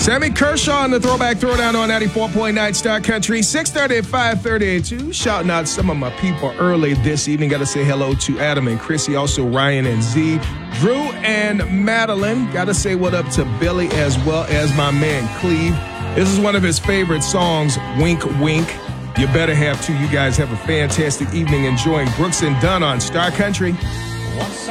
Sammy Kershaw on the Throwback Throwdown on 94.9 Star Country. 6:30 at 5:30 at 2. Shouting out some of my people early this evening. Got to say hello to Adam and Chrissy, also Ryan and Z, Drew and Madeline. Got to say what up to Billy as well as my man Cleve. This is one of his favorite songs, Wink Wink. You better have to. You guys have a fantastic evening enjoying Brooks and Dunn on Star Country. Once